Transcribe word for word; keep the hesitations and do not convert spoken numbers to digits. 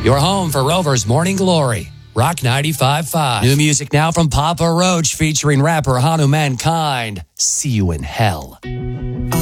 Your home for Rover's Morning Glory. Rock ninety-five point five. New music now from Papa Roach featuring rapper Hanu Mankind. See you in hell.